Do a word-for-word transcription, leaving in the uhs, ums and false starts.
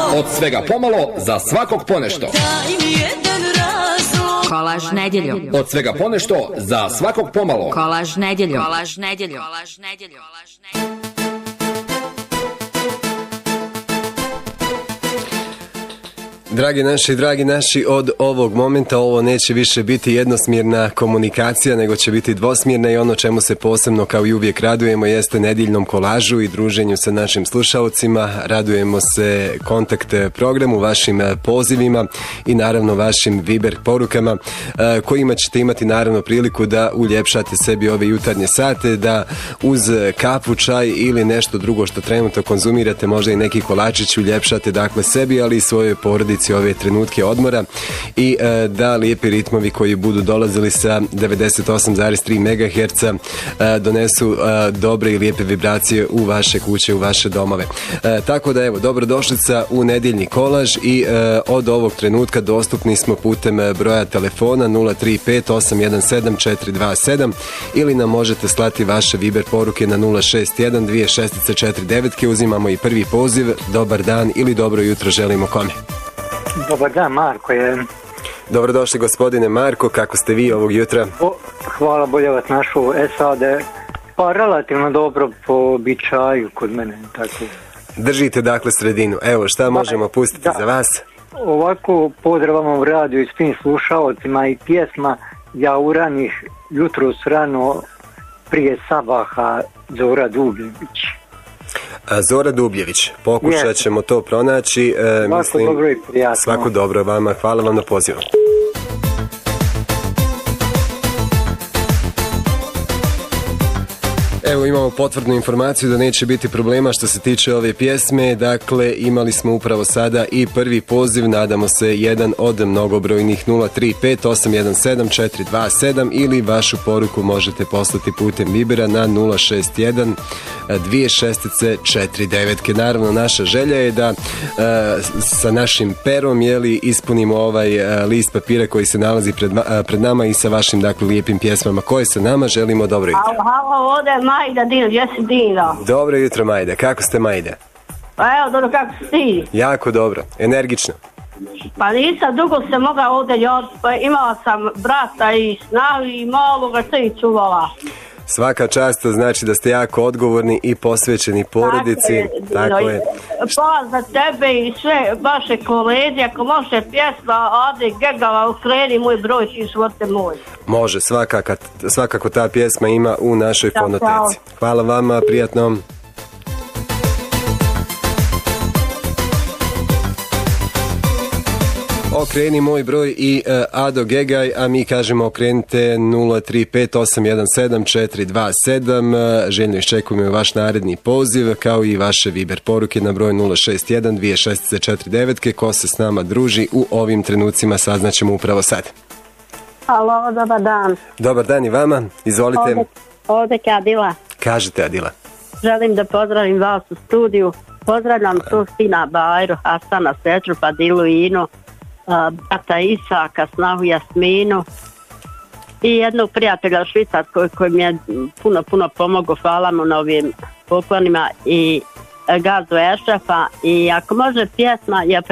Od svega pomalo, za svakog ponešto. Kolaž nedeljom. Od svega ponešto, za svakog pomalo. Kolaž nedeljom. Kolaž nedeljom. Kolaž nedeljom. Dragi naši, dragi naši, od ovog momenta ovo neće više biti jednosmjerna komunikacija, nego će biti dvosmjerna i ono čemu se posebno kao i uvijek radujemo jeste nedeljnom kolažu i druženju sa našim slušalcima. Radujemo se kontakt programu, vašim pozivima i naravno vašim Viber porukama kojima ćete imati naravno priliku da uljepšate sebi ove jutarnje sate, da uz kafu, čaj ili nešto drugo što trenutno konzumirate, možda i neki kolačić uljepšate dakle sebi, ali i svojoj porodici ove trenutke odmora i e, da lijepi ritmovi koji budu dolazili sa devedeset osam zarez tri megaherca e, donesu e, dobre i lijepe vibracije u vaše kuće, u vaše domove. E, tako da evo, dobrodošlica u nedeljni kolaž i e, od ovog trenutka dostupni smo putem broja telefona nula tri pet osam jedan sedam četiri dva sedam ili nam možete slati vaše Viber poruke na nula šest jedan dvije šest četiri devet. Uzimamo i prvi poziv. Dobar dan ili dobro jutro želimo kome? Dobar dan, Marko je. Dobrodošli gospodine Marko, kako ste vi ovog jutra? O, hvala, bolje vas našu. E sad, pa relativno dobro po običaju kod mene. Tako. Držite dakle sredinu. Evo, šta možemo pustiti da, za vas? Ovako, pozdravamo u radiju i svim slušalcima i pjesma Ja uranih jutro rano prije sabaha Zora Dubljević. Zora Dubljević, pokušat ćemo to pronaći. E, svako mislim, dobro i prijatno. Svako dobro vama, hvala vam na pozivu. Evo imamo potvrdnu informaciju da neće biti problema što se tiče ove pjesme. Dakle, imali smo upravo sada i prvi poziv, nadamo se jedan od mnogobrojnih. Nula tri pet osam jedan sedam četiri dva sedam ili vašu poruku možete poslati putem Vibera na nula šest jedan dvije šest četiri devet. Naravno, naša želja je da e, sa našim perom jeli, ispunimo ovaj e, list papira koji se nalazi pred, e, pred nama i sa vašim dakle lijepim pjesmama koje se nama želimo. Dobro jutro. Halo, halo, ovdje je Majda Dino, gdje si Dino? Dobro jutro Majda, kako ste Majda? Pa evo, dobro, kako si ti? Jako dobro, energično. Pa nisam dugo se mogla ovdje još, pa imala sam brata i snagu i malo ga se i čuvala. Svaka čast, to znači da ste jako odgovorni i posvećeni porodici. Tako, tako je. Pa za tebe i sve vaše kolege, ako može pjesma Ade Gegala, ukreni moj broj, ti živote moj. Može, svakako, svakako ta pjesma ima u našoj da, fonoteci. Hvala vama, prijatno. Okreni moj broj i uh, Ado Gegaj, a mi kažemo okrenite nula tri pet osam jedan sedam četiri dva sedam. Uh, željno iščekujemo vaš naredni poziv, kao i vaše Viber poruke na broj nula šest jedan dvije šest četiri devet. Ko se s nama druži u ovim trenucima saznaćemo upravo sad. Halo, dobar dan. Dobar dan i vama, izvolite. Ovdje, ovdje je Adila. Kažite Adila. Želim da pozdravim vas u studiju. Pozdravljam tu sina Bajru, Hasana Seču, Padilu i Inu. Brata Isaka, snahu Jasminu i jednog prijatelja u Švicarskoj koji mi je puno, puno pomogao, hvala mu na ovim poklonima i Gazu Ešefa i ako može pjesma, ja